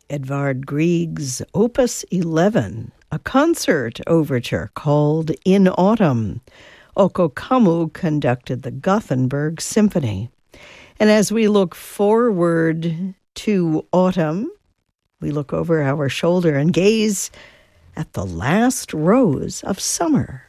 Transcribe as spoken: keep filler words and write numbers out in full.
Edvard Grieg's Opus eleven, a concert overture called In Autumn. Oko Kamu conducted the Gothenburg Symphony. And as we look forward to autumn, we look over our shoulder and gaze at the last rose of summer.